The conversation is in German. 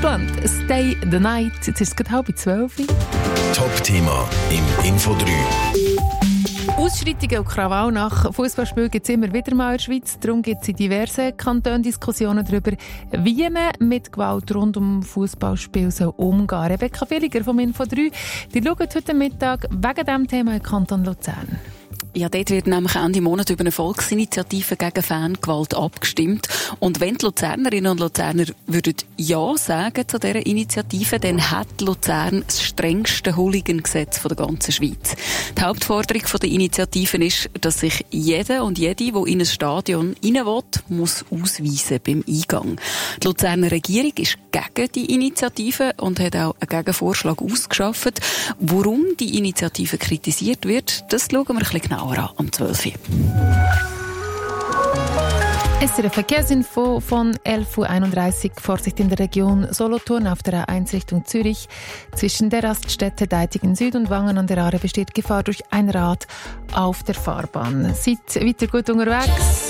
Blunt, Stay the Night. Jetzt ist es gerade 11:30. Top-Thema im Info 3. Ausschreitungen und Krawall nach Fußballspielen gibt es immer wieder mal in der Schweiz. Darum gibt es in diversen Kantonen Diskussionen darüber, wie man mit Gewalt rund um Fußballspiel umgehen soll. Rebecca Villiger vom Info 3, die schaut heute Mittag wegen diesem Thema im Kanton Luzern. Ja, dort wird nämlich Ende Monat über eine Volksinitiative gegen Fangewalt abgestimmt. Und wenn die Luzernerinnen und Luzerner würden Ja sagen zu dieser Initiative, dann hat Luzern das strengste Hooligan-Gesetz der ganzen Schweiz. Die Hauptforderung der Initiative ist, dass sich jeder und jede, der in ein Stadion rein will, muss ausweisen beim Eingang. Die Luzerner Regierung ist gegen die Initiative und hat auch einen Gegenvorschlag ausgeschafft. Warum die Initiative kritisiert wird, das schauen wir ein bisschen genauer an, um 12 Uhr. SRF Verkehrsinfo von 11:31 Uhr. Vorsicht in der Region Solothurn auf der A1 Richtung Zürich. Zwischen der Raststätte Deitigen Süd und Wangen an der Aare besteht Gefahr durch ein Rad auf der Fahrbahn. Seid weiter gut unterwegs.